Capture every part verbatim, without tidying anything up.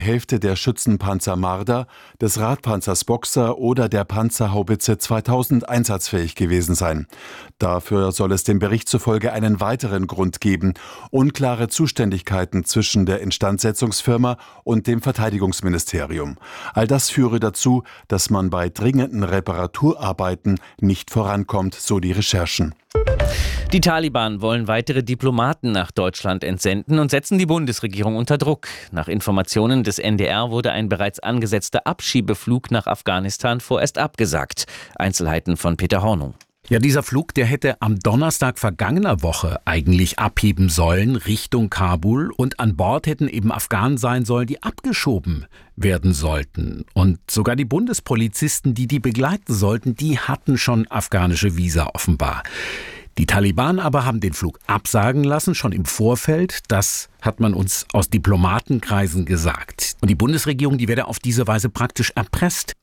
Hälfte der Schützenpanzer Marder, des Radpanzers Boxer oder der Panzerhaubitze zweitausend einsatzfähig gewesen sein. Dafür soll es dem Bericht zufolge einen weiteren Grund geben: unklare Zuständigkeiten zwischen der Instandsetzungsfirma und dem Verteidigungsministerium. All das führe dazu, dass man bei dringenden Reparaturarbeiten nicht vorankommt, so die Recherchen. Die Taliban wollen weitere Diplomaten nach Deutschland entsenden und setzen die Bundesregierung unter Druck. Nach Informationen des N D R wurde ein bereits angesetzter Abschiebeflug nach Afghanistan vorerst abgesagt. Einzelheiten von Peter Hornung. Ja, dieser Flug, der hätte am Donnerstag vergangener Woche eigentlich abheben sollen Richtung Kabul, und an Bord hätten eben Afghanen sein sollen, die abgeschoben werden sollten. Und sogar die Bundespolizisten, die die begleiten sollten, die hatten schon afghanische Visa offenbar. Die Taliban aber haben den Flug absagen lassen, schon im Vorfeld. Das hat man uns aus Diplomatenkreisen gesagt. Und die Bundesregierung, die werde auf diese Weise praktisch erpresst.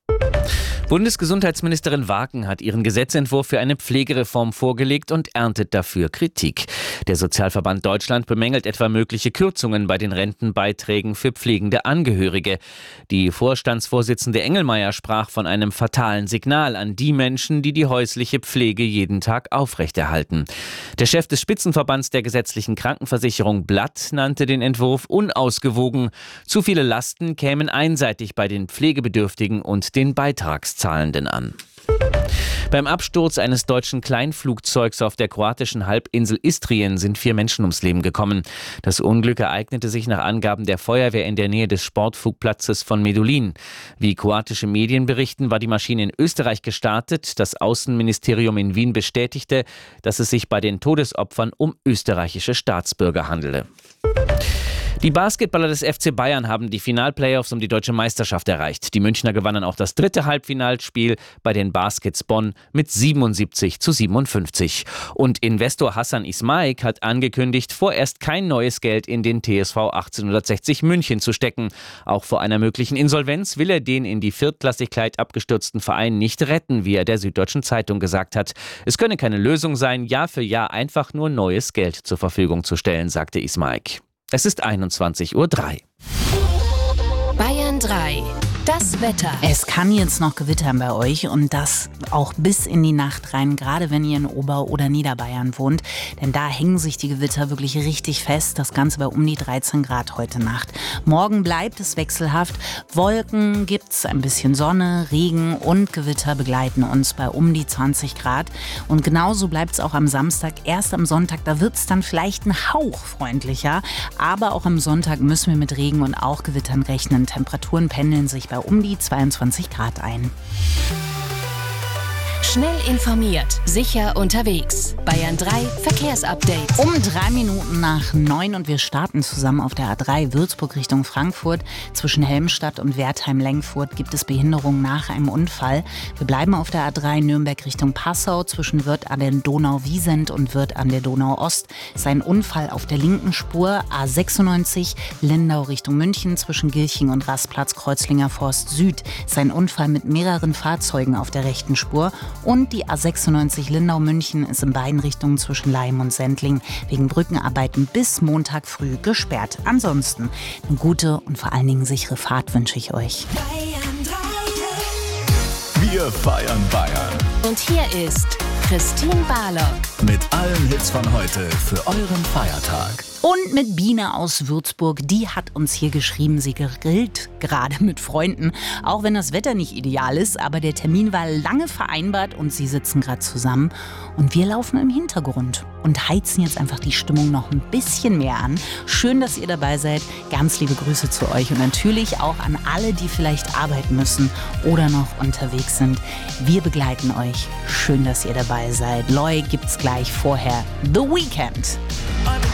Bundesgesundheitsministerin Waken hat ihren Gesetzentwurf für eine Pflegereform vorgelegt und erntet dafür Kritik. Der Sozialverband Deutschland bemängelt etwa mögliche Kürzungen bei den Rentenbeiträgen für pflegende Angehörige. Die Vorstandsvorsitzende Engelmeier sprach von einem fatalen Signal an die Menschen, die die häusliche Pflege jeden Tag aufrechterhalten. Der Chef des Spitzenverbands der gesetzlichen Krankenversicherung Blatt nannte den Entwurf unausgewogen. Zu viele Lasten kämen einseitig bei den Pflegebedürftigen und den Beitragszahlenden an. Beim Absturz eines deutschen Kleinflugzeugs auf der kroatischen Halbinsel Istrien sind vier Menschen ums Leben gekommen. Das Unglück ereignete sich nach Angaben der Feuerwehr in der Nähe des Sportflugplatzes von Medulin. Wie kroatische Medien berichten, war die Maschine in Österreich gestartet. Das Außenministerium in Wien bestätigte, dass es sich bei den Todesopfern um österreichische Staatsbürger handele. Die Basketballer des F C Bayern haben die Finalplayoffs um die deutsche Meisterschaft erreicht. Die Münchner gewannen auch das dritte Halbfinalspiel bei den Baskets Bonn mit siebenundsiebzig zu siebenundfünfzig. Und Investor Hassan Ismaik hat angekündigt, vorerst kein neues Geld in den T S V achtzehnhundertsechzig München zu stecken. Auch vor einer möglichen Insolvenz will er den in die Viertklassigkeit abgestürzten Verein nicht retten, wie er der Süddeutschen Zeitung gesagt hat. Es könne keine Lösung sein, Jahr für Jahr einfach nur neues Geld zur Verfügung zu stellen, sagte Ismaik. Es ist einundzwanzig Uhr drei. Bayern drei. Das Wetter. Es kann jetzt noch gewittern bei euch, und das auch bis in die Nacht rein, gerade wenn ihr in Ober- oder Niederbayern wohnt. Denn da hängen sich die Gewitter wirklich richtig fest. Das Ganze bei um die dreizehn Grad heute Nacht. Morgen bleibt es wechselhaft. Wolken gibt's, ein bisschen Sonne, Regen und Gewitter begleiten uns bei um die zwanzig Grad. Und genauso bleibt es auch am Samstag. Erst am Sonntag, da wird es dann vielleicht ein Hauch freundlicher. Aber auch am Sonntag müssen wir mit Regen und auch Gewittern rechnen. Temperaturen pendeln sich bei um die zweiundzwanzig Grad ein. Schnell informiert, sicher unterwegs. Bayern drei Verkehrsupdate. Um drei Minuten nach neun, und wir starten zusammen auf der A drei Würzburg Richtung Frankfurt. Zwischen Helmstadt und Wertheim-Lengfurt gibt es Behinderungen nach einem Unfall. Wir bleiben auf der A drei Nürnberg Richtung Passau. Zwischen Wörth an der Donau-Wiesent und Wörth an der Donau-Ost ist ein Unfall auf der linken Spur. A sechsundneunzig Lindau Richtung München. Zwischen Gilching und Rastplatz Kreuzlinger Forst Süd ist ein Unfall mit mehreren Fahrzeugen auf der rechten Spur. Und die A sechsundneunzig Lindau-München ist in beiden Richtungen zwischen Laim und Sendling wegen Brückenarbeiten bis Montag früh gesperrt. Ansonsten eine gute und vor allen Dingen sichere Fahrt wünsche ich euch. Wir feiern Bayern. Und hier ist Christine Barlock mit allen Hits von heute für euren Feiertag. Und mit Biene aus Würzburg, die hat uns hier geschrieben, sie grillt gerade mit Freunden, auch wenn das Wetter nicht ideal ist, aber der Termin war lange vereinbart und sie sitzen gerade zusammen und wir laufen im Hintergrund und heizen jetzt einfach die Stimmung noch ein bisschen mehr an. Schön, dass ihr dabei seid, ganz liebe Grüße zu euch und natürlich auch an alle, die vielleicht arbeiten müssen oder noch unterwegs sind. Wir begleiten euch, schön, dass ihr dabei seid. Loy gibt's gleich, vorher The Weeknd.